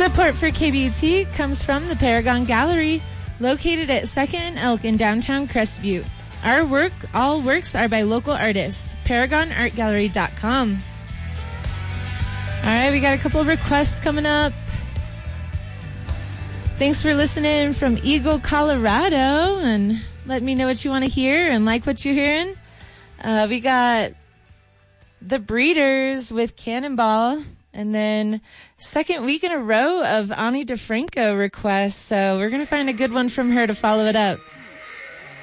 Support for KBUT comes from the Paragon Gallery, located at 2nd and Elk in downtown Crestview. All works are by local artists. ParagonArtGallery.com. All right, we got a couple of requests coming up. Thanks for listening from Eagle, Colorado, and let me know what you want to hear and like what you're hearing. We got The Breeders with Cannonball, and then second week in a row of Ani DeFranco requests, so we're going to find a good one from her to follow it up.